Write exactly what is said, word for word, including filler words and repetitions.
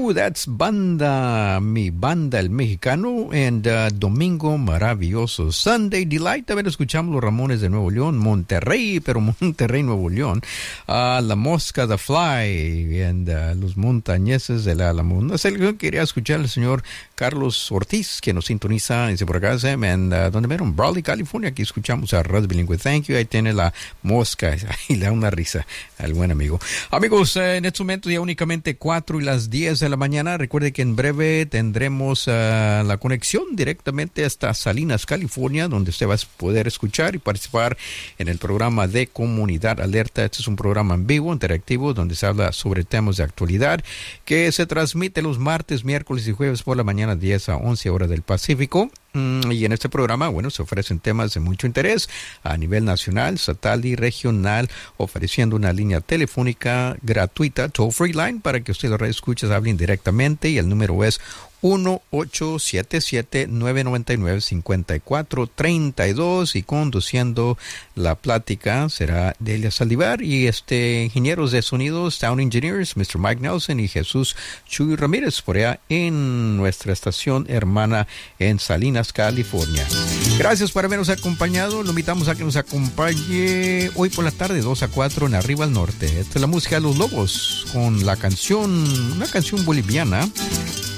Ooh, that's Banda, mi banda el mexicano, and uh, Domingo Maravilloso. Sunday Delight, también escuchamos los Ramones de Nuevo León, Monterrey, pero Monterrey, Nuevo León. Uh, la Mosca, The Fly, and uh, los montañeses de la Álamo. No sé, yo quería escuchar al señor Carlos Ortiz, que nos sintoniza, dice por acá, and, uh, ¿dónde vieron? Brawley, California. Aquí escuchamos a Radio Bilingüe. Thank you. Ahí tiene la Mosca, y le da una risa al buen amigo. Amigos, eh, en este momento ya únicamente cuatro y las diez de la mañana. Recuerde que en breve tendremos uh, la conexión directamente hasta Salinas, California, donde usted va a poder escuchar y participar en el programa de Comunidad Alerta. Este es un programa en vivo, interactivo, donde se habla sobre temas de actualidad, que se transmite los martes, miércoles y jueves por la mañana, diez a once horas del Pacífico. Y en este programa, bueno, se ofrecen temas de mucho interés a nivel nacional, estatal y regional, ofreciendo una línea telefónica gratuita, toll free line, para que usted los escuches hablen directamente, y el número es uno ocho siete siete, nueve nueve nueve, cinco cuatro tres dos, y conduciendo la plática será Delia Saldívar y este ingenieros de sonido, Sound Engineers, mister Mike Nelson y Jesús Chuy Ramírez, por allá en nuestra estación hermana en Salinas, California. Gracias por habernos acompañado. Lo invitamos a que nos acompañe hoy por la tarde, dos a cuatro, en Arriba al Norte. Esta es la música de Los Lobos con la canción, una canción boliviana